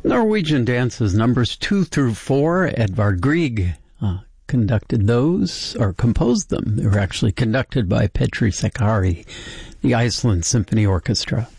Norwegian dances numbers 2 through 4. Edvard Grieg conducted those, or composed them. They were actually conducted by Petri Sakari, the Iceland Symphony Orchestra.